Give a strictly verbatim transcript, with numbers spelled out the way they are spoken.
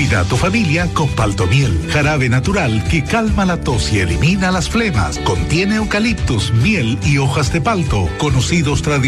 Cuida a tu familia con Paltomiel, jarabe natural que calma la tos y elimina las flemas. Contiene eucaliptus, miel y hojas de palto, conocidos tradicionalmente